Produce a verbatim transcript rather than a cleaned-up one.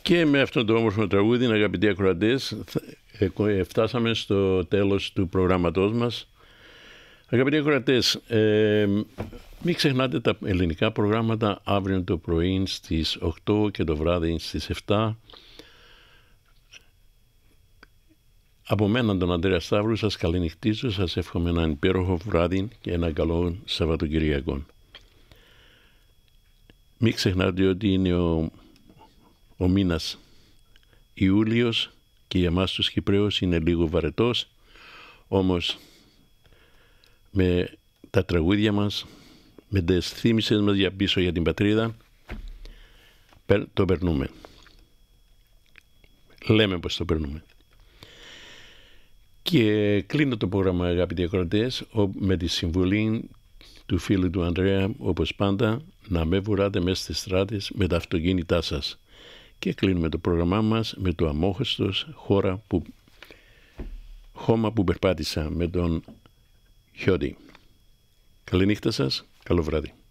Και με αυτό το όμορφο τραγούδι, αγαπητοί ακροατές, φτάσαμε στο τέλος του προγράμματός μας. Αγαπητοί ακροατές, ε, μην ξεχνάτε τα ελληνικά προγράμματα αύριο το πρωί στις οκτώ και το βράδυ στις επτά. Από μένα τον Ανδρέα Σταύρου σας καληνυχτίζω, σας εύχομαι έναν υπέροχο βράδυ και ένα καλό Σαββατοκυριακό. Μην ξεχνάτε ότι είναι ο, ο μήνας Ιούλιος και για εμάς τους Κυπραίους είναι λίγο βαρετός, όμως με τα τραγούδια μας, με τις θύμησες μας για πίσω για την πατρίδα, το περνούμε. Λέμε πως το περνούμε. Και κλείνω το πρόγραμμα, αγαπητοί ακροατές, με τη συμβουλή του φίλου του Ανδρέα, όπως πάντα, να με βουράτε μέσα στις στράτες με τα αυτοκίνητά σας. Και κλείνουμε το πρόγραμμά μας με το αμόχωστος χώρα που, χώμα που περπάτησα με τον Χιώτη. Καλή νύχτα σας, καλό βράδυ.